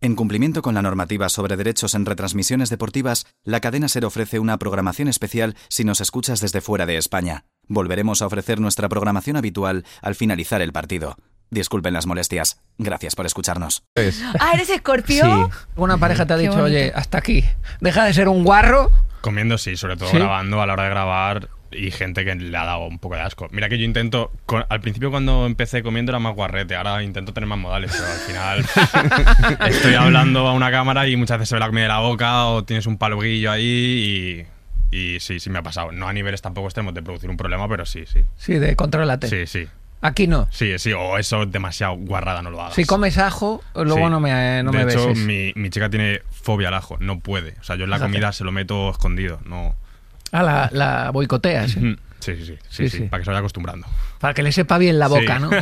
En cumplimiento con la normativa sobre derechos en retransmisiones deportivas, la cadena SER ofrece una programación especial si nos escuchas desde fuera de España. Volveremos a ofrecer nuestra programación habitual al finalizar el partido. Disculpen las molestias. Gracias por escucharnos. Ah, ¿eres Escorpio? Sí. Una pareja te ha dicho, oye, hasta aquí. Deja de ser un guarro. Comiendo sí, sobre todo ¿Sí? grabando, a la hora de grabar, y gente que le ha dado un poco de asco. Mira que yo intento, al principio cuando empecé comiendo era más guarrete, ahora intento tener más modales, pero al final estoy hablando a una cámara y muchas veces se ve la comida de la boca o tienes un paloguillo ahí y sí me ha pasado. No a niveles tampoco extremos de producir un problema, pero sí. Sí, de contrólate. Sí. Aquí no. Sí, o eso demasiado guarrada, no lo hagas. Si comes ajo, luego no me de hecho, beses. mi chica tiene fobia al ajo, no puede. O sea, yo en la comida se lo meto escondido, no. Ah, la boicoteas. Sí, para que se vaya acostumbrando. Para que le sepa bien la boca, ¿no?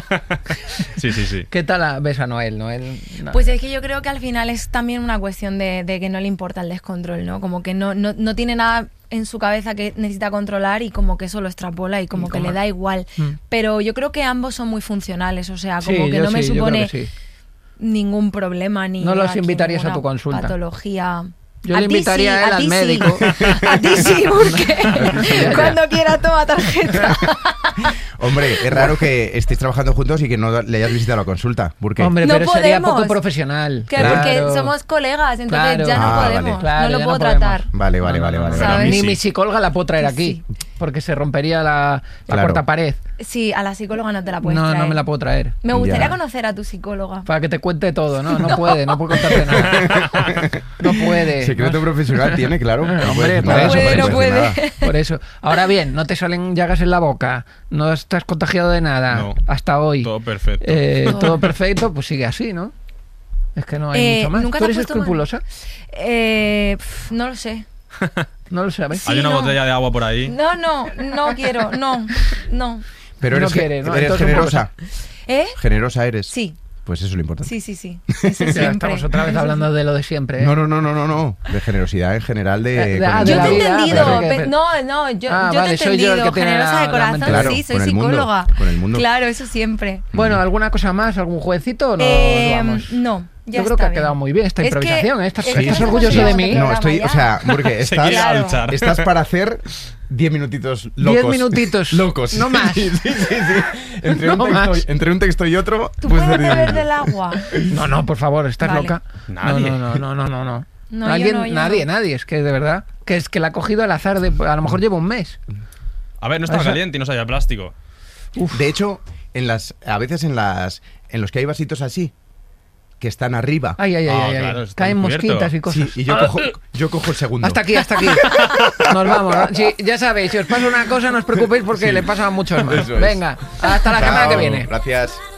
Sí. ¿Qué tal ves a Noel? No. Pues es que yo creo que al final es también una cuestión de que no le importa el descontrol, ¿no? Como que no tiene nada en su cabeza que necesita controlar y como que eso lo extrapola y como que le da igual. Pero yo creo que ambos son muy funcionales, o sea, como que no me supone ningún problema ni... No los invitarías a tu consulta. Patología... Yo le invitaría a él al médico. A ti sí, porque cuando quiera toma tarjeta. Hombre, es raro que estéis trabajando juntos y que no le hayas visitado la consulta. ¿Por qué? Hombre, no pero podemos. sería poco profesional. Claro, porque somos colegas, entonces ya no podemos. Vale. No lo puedo tratar. Vale. Ni mi psicóloga la puedo traer aquí, porque se rompería la cuarta pared. Sí, a la psicóloga no te la puedes traer. No me la puedo traer. Me gustaría conocer a tu psicóloga. Para que te cuente todo, ¿no? No puede contarte nada. No puede. Secreto profesional tiene, claro. Hombre, no puede. Por eso. Ahora bien, no te salen llagas en la boca, no estás contagiado de nada hasta hoy. Todo perfecto. Todo perfecto, pues sigue así, ¿no? Es que no hay mucho más. ¿Nunca ¿Tú te eres has puesto escrupulosa? No lo sé. No lo sabes. ¿Hay una botella de agua por ahí? No quiero, no. Pero eres, eres generosa. ¿Generosa eres? Sí. Pues eso es lo importante. Sí. Eso siempre. Estamos otra vez hablando de lo de siempre, ¿eh? No. De generosidad en general de... Yo te he entendido. Yo te he soy yo el entendido. que tiene Generosa de la corazón, claro, sí, soy con el mundo, psicóloga. con el mundo. Claro, eso siempre. Bueno, ¿alguna cosa más? ¿Algún jueguecito o no vamos? No. Yo creo que ha quedado muy bien esta improvisación. ¿Estás sí. orgulloso de mí? No, estoy... O sea, porque estás para hacer 10 minutitos locos. 10 minutitos. Locos. No más. Sí. Entre un texto y otro... ¿Tú puedes beber del agua? No, por favor, ¿estás loca? Nadie. No. Nadie. Es que de verdad... Que es que la ha cogido al azar de... A lo mejor lleva un mes. A ver, no estaba caliente y no sabía plástico. De hecho, a veces en los que hay vasitos así, que están arriba. Ay. Claro, caen mosquitas y cosas. Sí, y yo cojo el segundo. Hasta aquí. Nos vamos. Sí, ya sabéis, si os pasa una cosa, no os preocupéis porque le pasa a muchos más. Venga, hasta la semana que viene. Gracias.